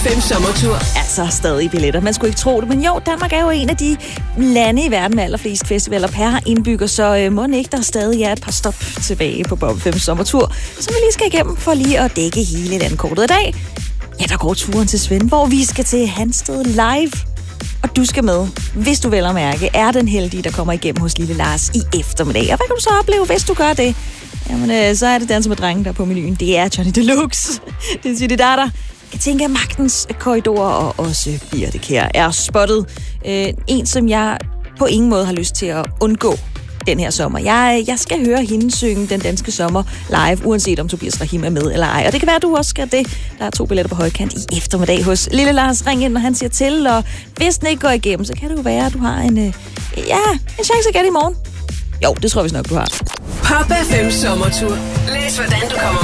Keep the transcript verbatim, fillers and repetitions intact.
F M Sommertur. Altså stadig billetter. Man skulle ikke tro det, men jo, Danmark er jo en af de lande i verden med allerflest festivaler per indbygger, så øh, må ikke der stadig er et par stop tilbage på Bob F M Sommertur, som vi lige skal igennem for lige at dække hele landkortet i dag. Ja, der går turen til Svend, hvor vi skal til Hansted live. Og du skal med, hvis du vel at mærke, er den heldige, der kommer igennem hos Lille Lars i eftermiddag. Og hvad kan du så opleve, hvis du gør det? Jamen, øh, så er det Danser med Drengen, der er på menuen. Det er Johnny Deluxe. Det siger det der, der. Jeg tænker, Magtens Korridorer og også Birte Kjær er spottet. Øh, en, som jeg på ingen måde har lyst til at undgå den her sommer. Jeg, jeg skal høre hende synge Den Danske Sommer live, uanset om Tobias Rahim er med eller ej. Og det kan være, at du også skal det. Der er to billetter på højkant i eftermiddag hos Lille Lars. Ring ind, når han siger til, og hvis den ikke går igennem, så kan det jo være, at du har en, øh, ja, en chance at gætte i morgen. Jo, det tror vi nok, du har. Pop F M Sommertur. Læs, hvordan du kommer